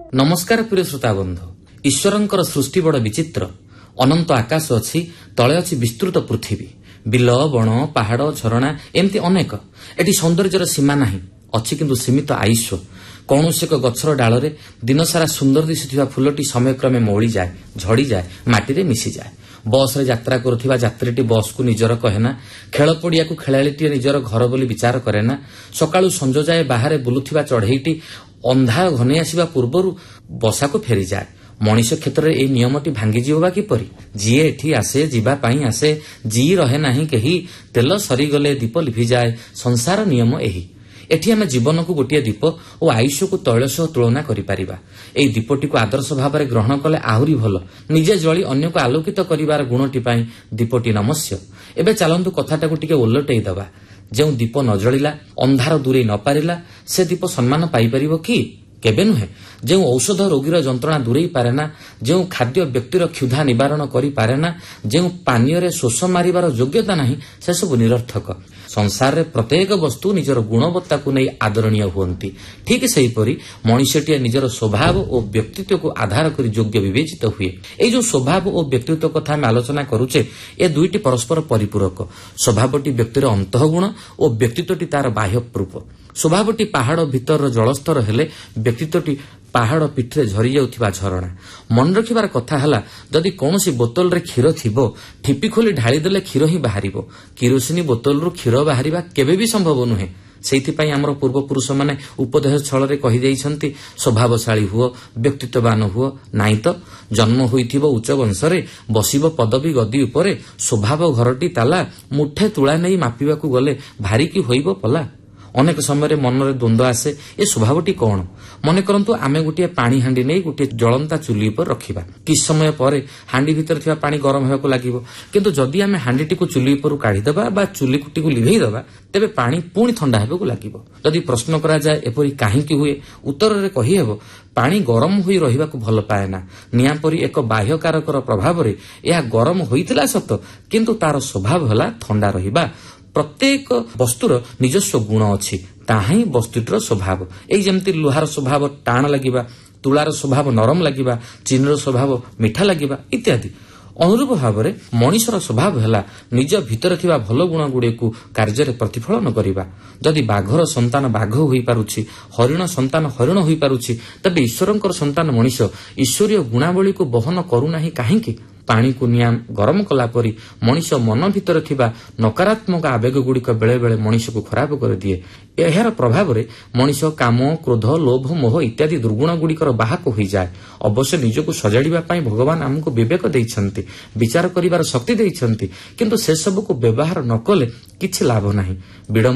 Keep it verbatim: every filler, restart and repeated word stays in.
नमस्कार प्रिय श्रोता बंधु, ईश्वरंकर सृष्टि बड़ विचित्र। अनंत आकाश अच्छी, तले अच्छी विस्तृत पृथ्वी, बिल बण पहाड़ झरणा एमती अनेक। एटी सौंदर्यर सीमा नहीं, अच्छी किंतु सीमित आयुष्य। कौन एक गछर डालरे दिनसारा सुंदर दिशुवा फुलटी समयक्रमे मौली जाए, झड़ी जाए, माटी मिसी जाए। बस रे यात्रा करुवा यात्रीटी बस को निजर कहेना, खेल पड़िया को खेलाड़ीटी निजर घर बोली विचार करेना। सकाळु संज जाए बाहर बुलुथिबा चढ़ईटी अंधार घने आसिबा पूर्वरु बसा को फेरी जाए। मनीष क्षेत्र में यह नियमटी भांगी जीवा किपरि? जीए एठी आसे जीवा पाई आसे, जी रहे नाही केही। तेल सरीगले दीप लिभि जाए, संसार नियम एही। एठी आमे जीवन को गोटे दीप और आयुष्य को तैल सह तुलना करिपारिबा। एई दीपटी को आदर्श भाव में ग्रहण कले आहरी भल। निजे जली अन्य को आलोकित करिवार गुणटी पाई दीपटी नमस्य। एबे चलंतु कथाटाकु टिके उलटई दबा। जो दीप न जलिला, अंधार दूरे न पारिला, से दीप सम्मान पाई परिबो कि? केबे नुहे। जो औषध रोगीर जंत्रणा दूरे पारेना, जो खाद्य व्यक्तिर क्षुधा निवारण करि पारेना, जो पानीय शोष मारिबार योग्यता नहीं, से सब निरर्थक। संसार रे प्रत्येक वस्तु निजर गुणवत्ता को नहीं आदरणीय हुअंती। ठीक सेहीपरि मनुष्यटीए निजर स्वभाव और व्यक्तित्व को आधार करी योग्य विवेचित हुए। ए जो स्वभाव और व्यक्तित्व कथा आम आलोचना करुचे, ए दुईटी परस्पर परिपूरक। स्वभावटी व्यक्तिर अंतःगुण और व्यक्तित्वटी तार बाह्य रूप। स्वभावटी पहाड़ भितर जलस्तर हेले, व्यक्तित्वटी पहाड़ पिठरे झरी जाउथिबा झरणा। मन रखिबार कथा हला, जदि कोनोसी बोतल रे क्षीर थिबो, ठिपी खोली ढाली देले क्षीर ही बाहरिबो। किरोसिनी बोतल रु क्षीर बाहरिबा केबे भी संभव नुहे। सेइथिपाई हमर पूर्वपुरुष माने उपदेश छଳରେ कहि जाइछन्ति, स्वभावशाली हुओ, व्यक्तित्ववान हुओ। नाई तो जन्म होइथिबो उच्च वंशरे, बसिबो पदवी गदी उपरे, स्वभाव घरटी ताला, मुठे तुळा नै मापिबाकू गले भारी की होइबो पला। अनेक समय मनरे द्वंद्व आसे, ए स्वभावटी कौन? मन करंतु आमे गोटे पानी हांडी नहीं गोटे जलंता चुली पर रखिबा। किछ समय परे हांडी भितर थिबा पानी गरम हेबाकू लागिबो, किंतु जदि आमे हांडीटी को चुली पर काढी देबा बा चुली कुटी को लिभेई देबा, तेबे पानी पुणी ठंडा हेबाकू लागिबो। जदि प्रश्न करा जाए एपरि काहेकि हुए, उत्तर रे कहि हेबो, पानी गरम होई रहिबाकू भल पाएना। निया परि एक बाह्य कारकर प्रभाव रे एहा गरम होइतिला सत, किंतु तार स्वभाव हला ठंडा रहिबा। प्रत्येक वस्तुर निजस्व गुण अच्छी, ताही वस्तुटर स्वभाव। एई जेमति लुहार स्वभाव टाण लागिबा, तुलार स्वभाव नरम लागिबा, चीनर स्वभाव मिठा लागिबा इत्यादि। अनुरूप भाव में मनीषर स्वभाव है निज भितर थिबा भल गुण गुड़े को कार्य प्रतिफलन करिबा। जदि बाघर संतान बाघ होई पारुछि, हरिण संतान हरिण होई पारुछि, तबे ईश्वरंकर संतान मनीष ईश्वरीय गुणावली को बहन करूनाही काहेकि? पानी को निया गरम कला परी मनीष मन भितर थिबा नकारात्मक आवेग गुड़िक बेले बेले मनीष को खराब कर दिए। एहार प्रभाव रे मनीष काम, क्रोध, लोभ, मोह इत्यादि दुर्गुण गुड़िकर बाहक हो जाए। अवश्य निजको सजाड़िबा पई भगवान हमको विवेक दैछन्ति, विचार करिवार शक्ति दैछन्ति, किंतु से सब को व्यवहार न कले किछि लाभ नाही।